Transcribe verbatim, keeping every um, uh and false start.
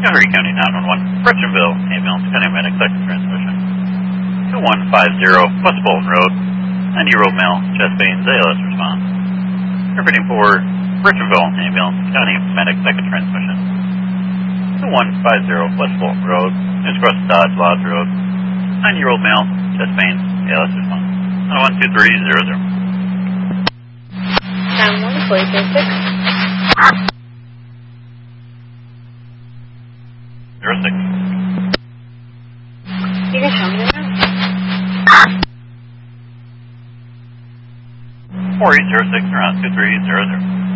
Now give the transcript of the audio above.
Montgomery County nine one one, Breckenville, ambulance, paramedic, second transmission. two one five zero, West Bolton Road, ninety-year-old male, chest pains, A L S response. Repeating for Breckenville, ambulance, county medic, second transmission. two one five zero, West Bolton Road, News Cross Dodge Lodge Road, ninety-year-old male, chest pains, A L S response. nine one two three zero zero. nine one four zero six. Zero six. You can tell me that. Four eight zero six around two three zero zero.